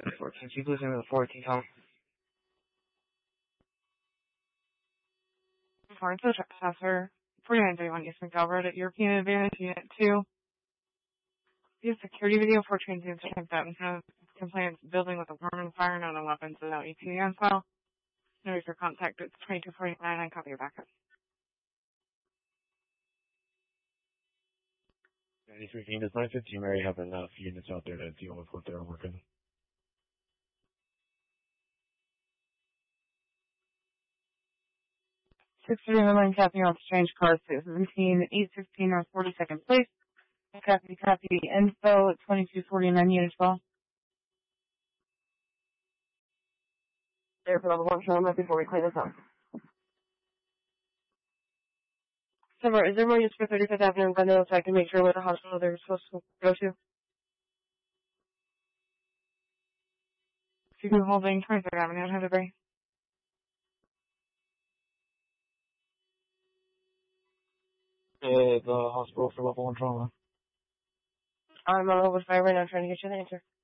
14. Keep losing to the 14, Tom. 4, to the trespasser. 4931 East McDowell Road at European Advantage, Unit 2. Via security video for transients to that and have complaints building with a permanent fire, not on weapons without ETA on file. Notice your contact, it's 2249, I copy your backup. 93 Venus 915, Mary have enough units out there to deal with what they're working. 639 Kathy on Strange Car 17, 816 North 42nd Place. Copy, info at 2249 Unit 12. There for level 1 trauma before we clean this up. Summer, is there more use for 35th Avenue and Glendale so I can make sure where the hospital they're supposed to go to? Excuse me, holding 23rd Avenue in Heatherbury. The hospital for level 1 trauma. I'm on level 5 right now trying to get you the answer.